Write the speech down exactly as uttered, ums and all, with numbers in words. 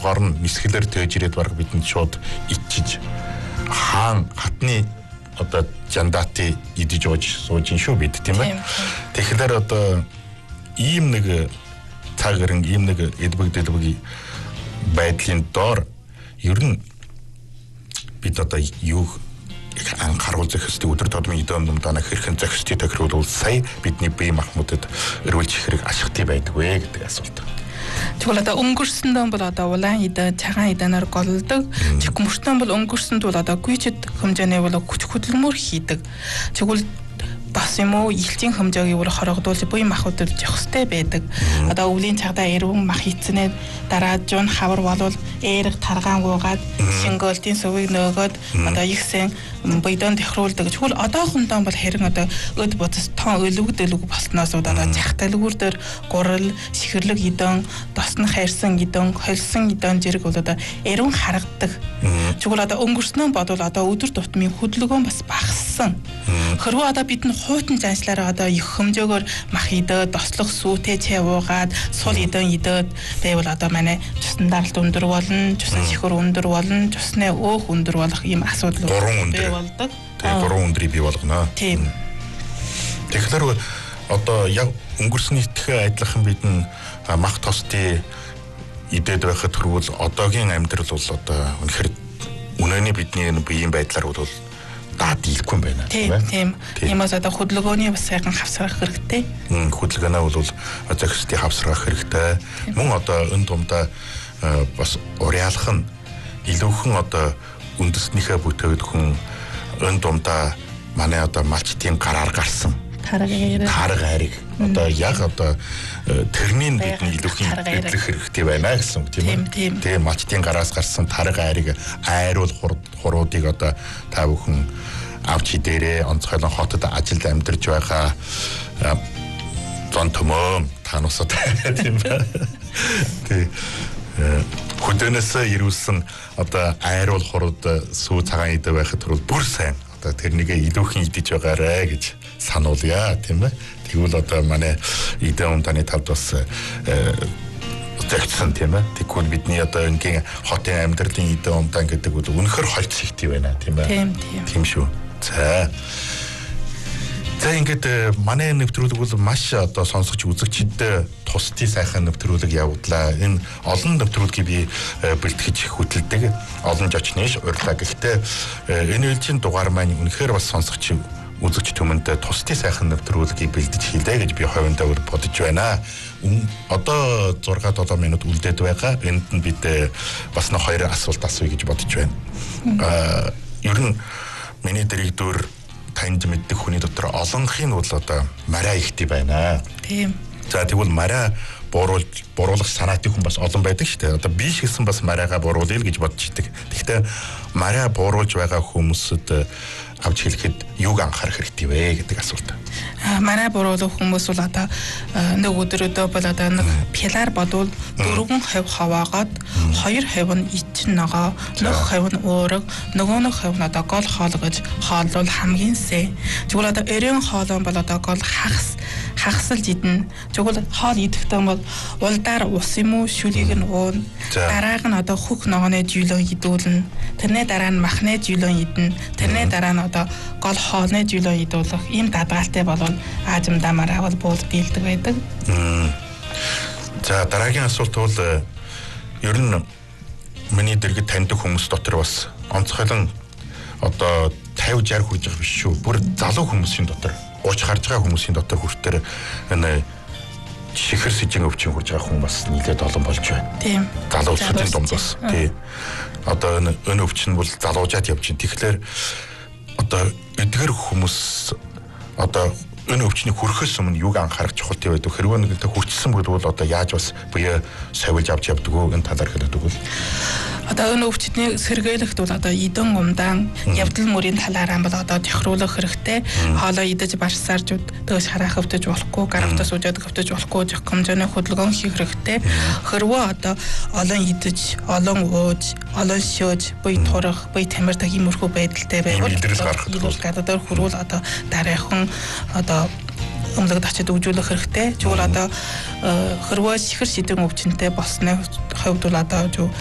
толгоор нь нисгэлээр тээж ирээд баг бидэнд шууд ичиж хаан хатны одоо жандати идэж ууж сууж ин шүү бид тийм ээ. Тэгэхээр одоо ийм нэг цаг гэрэн ийм нэг эдбэг дэлбэг байдлын доор ер нь бид одоо юу анхааруул зохистой өдөр тутмын идэм думдана хэрхэн зохистой тохируулбал сая бидний бие махбодод эрүүлж хэрэг ашигтай байдгүй гэдэг асуулт. Тэгвэл одоо өнгөрсөндөө бол одоо улаан идэ цагаан идэнээр голддог. Тэгмөртөө бол өнгөрсөнд бол одоо гүйчэд хэмжээний бол хүч хөдөлмөр хийдэг. Тэгвэл бас юм уу илчийн хэмжээг өөр хорогдуулж буй махуудад зохистой байдаг. Одоо өвлийн цагдаа эрүүн мах ийцнээ дараа жуун хавар болвол эерэг таргаан гуугаад шингөлтийн сүвийг нөгөөд одоо ихсэн буйдон тохируулдаг. Тэгвэл одоохондоо бол харин одоо өд бодос тон өлөгдөлөг болсноос одоо захталгүүр дээр гурал, сихэрлэг идэн, досн хайрсан идэн, холсон идэн зэрэг бол одоо эрүүн харагддаг. Тэгвэл одоо өнгөрснөө бодвол одоо өдөр тутмын хөдөлгөөн бас багассан. Хэрвээ одоо бид нь хуутан заншлаараа одоо их хэмжээгөөр мах идээд, дослох сүүтэй чай уугаад, сул идэн идээд байвал одоо манай цусны даралт өндөр болно, цусны сихэр өндөр болно, цусны өөх өндөр болох ийм асуудал бий болдог. Тэгээ гурван өндрийг бий болгоно. Тийм. Тэгэхээр одоо яг өнгөрснөйтэй адилхан бид нь мах тостой идээд байхад түрүүл одоогийн амьдрал бол одоо үнэхээр үнэний бидний биеийн байдлаар бол даад дийлэхгүй байна тийм ээ. Тийм. Ямаас одоо хөдөлгөөний бас сайхан хавсрах хэрэгтэй. Хөдөлгөөнөө бол зохистой хавсрах хэрэгтэй. Мөн одоо энэ дундаа бас уриалах нь илүүхэн одоо үндэснийхээ бүтээгдэхүүн хүн энэ дундаа манай одоо малчтын гараар гарсан тарга хайрыг тарга хайрыг одоо яг одоо тэрний бидний илүүхийн эдлэх хэрэгтэй байна гэсэн үг тийм ээ. Тэгээ малчтын гараас гарсан тарга хайрыг айруул хуруудыг одоо та бүхэн авчи дээрээ онцгойлон хотод ажилд амьдарч байгаа зон төмөө танусад тийм ээ. Тэг хөдөөнөөсөө ирүүлсэн одоо айруул хурууд сүү цагаан идэ байхад түрүүл бүр сайн одоо тэрнийгээ илүүхэн идэж байгаарэ гэж сануулъя тийм ээ. Тэгвэл одоо манай идэ унтаны талд бас зэгцсэн тийм ээ. Тэгвэл бидний одоо ингийн хотын амьдралын идэ унтан гэдэг бол үнэхэр хольц ихтэй байна тийм ээ. Тийм тийм. Тийм шүү. За За ингээд манай нэвтрүүлэг бол маш одоо сонсогч үзэгчдэд тусдий сайхан нэвтрүүлэг явууллаа. Энэ олон нэвтрүүлгийг би бэлтгэж хөтэлдэг. Олон жочниш урьлаа. Гэхдээ энэ үеийн дугаар маань үнэхээр бас сонсогч үзэгч түмэнд тусдий сайхан нэвтрүүлгийг бэлдэж хийлээ гэж би хувьдаа бодож байна. Одоо зурга долоо минут үлдээд байгаа. Энд нь бид бас нэг хоёр асуулт асууя гэж бодож байна. Аа ер нь миний дэрэгдүр танд мэддэг хүний дотор олонхын бол одоо мараа ихтэй байна. Тийм. За тэгвэл мараа бууруулж бууруулах санаатай хүн бас олон байдаг шүү дээ. Одоо би шигсэн бас мараага бууруулъя л гэж бодож идэг. Гэхдээ мараа бууруулж байгаа хүмүүсд авч хэлэхэд юуг анхаарах хэрэгтэй вэ гэдэг асуулт. Мараа бууруулах хүмүүс бол одоо нэг өдрөдөө бол одоо нэг пилар бодвол дөрвөн хувь хаваагаад хоёр хувь нь ичин ногоо, нэг хувь нь уураг, нөгөө нэг хувь нь одоо гол хоол гэж хооллол хамгийн сэ. Тэгвэл одоо өрийн хоолон бол одоо гол хагас хагасалж идэнэ. Тэгвэл хоол идэхдээ бол улдаар ус юм уу шүлийг нь уун. Дарааг нь одоо хүх ногооны жийлэн идүүлнэ. Тэрний дараа нь махны жийлэн идэнэ. Тэрний дараа нь одоо гол хоолны жийлэн идүүлэх ийм дадгаалтай болвол аажимдаа мараа бол буулд дийлдэг байдаг. За дараагийн асуулт бол ер нь миний дэргэд таньдаг хүмүүс дотор бас онцгойлон одоо тавьж шарь хүрж байгаа биш шүү. Бүр залуу хүмүүсийн дотор ууч харж байгаа хүмүүсийн дотор хүртээр энэ шихэр сэжин өвчин хүрж байгаа хүн бас нийлээд олон болж байна. Тийм. Залуучуудын дунд бас. Тий. Одоо энэ энэ өвчин бол залуужаад явж байна. Тэгэхээр одоо эдгээр хүмүүс одоо энэ өвчнийг хүрхээс өмнө юуг анхаарах чухал байдаг. Хэрвээ нэгэнтэ хүрчсэн бол одоо яаж бас буяа совилж авч явдаг вэ? Энэ талаар хэлээд өгвөл. Одоо энэ өвчтний сэргээлэгт бол одоо идэн умдаан явдал мөрийн талаараа бол одоо тохируулах хэрэгтэй. Хоолоо идэж барсаарч дөөс хараа хөвтөж болохгүй, гаравтаас үжээд хөвтөж болохгүй гэх хэмжээний хөдөлгөөн хийх хэрэгтэй. Хэрвээ одоо олон идэж, олон ууж, олон шөөж, буй турах, буй тамиртай иймэрхүү байдалтай байвал илүүл гадаад хөрвөл одоо дараахан одоо өмлөгд очиж өгжүүлэх хэрэгтэй. Тэгвэл одоо хэрвээ сихэр шидрэн өвчнөд болсны хувьд бол одоо